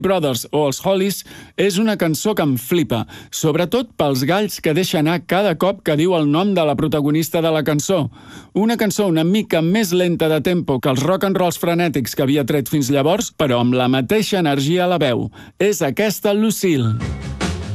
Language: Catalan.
Brothers o els Hollies és una cançó que em flipa, sobretot pels galls que deixa anar cada cop que diu el nom de la protagonista de la cançó. Una cançó una mica més lenta de tempo que els rock and rolls frenètics que havia tret fins llavors, però amb la mateixa energia a la veu. És aquesta Lucille.